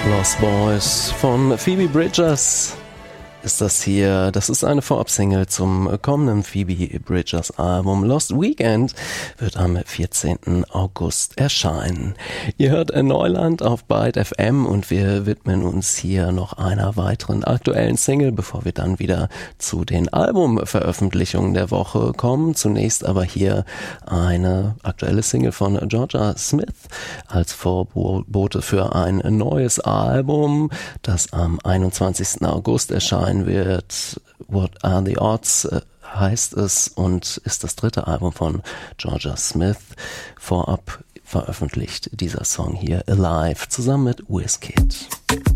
Lost Boys von Phoebe Bridgers ist das hier. Das ist eine Vorabsingle zum kommenden Phoebe Bridgers Album. Lost Weekend wird am 14. August erscheinen. Ihr hört Neuland auf Byte FM und wir widmen uns hier noch einer weiteren aktuellen Single, bevor wir dann wieder zu den Albumveröffentlichungen der Woche kommen. Zunächst aber hier eine aktuelle Single von Jorja Smith als Vorbote für ein neues Album, das am 21. August erscheinen wird. What Are the Odds heißt es und ist das dritte Album von Jorja Smith. Vorab veröffentlicht dieser Song hier Alive zusammen mit Wizkid.